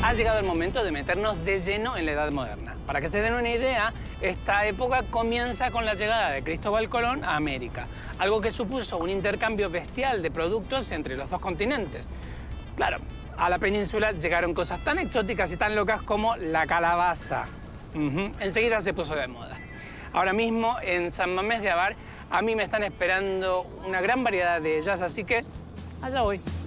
ha llegado el momento de meternos de lleno en la Edad Moderna. Para que se den una idea, esta época comienza con la llegada de Cristóbal Colón a América, algo que supuso un intercambio bestial de productos entre los dos continentes. Claro, a la península llegaron cosas tan exóticas y tan locas como la calabaza. Enseguida se puso de moda. Ahora mismo en San Mamés de Abar a mí me están esperando una gran variedad de ellas, así que allá voy.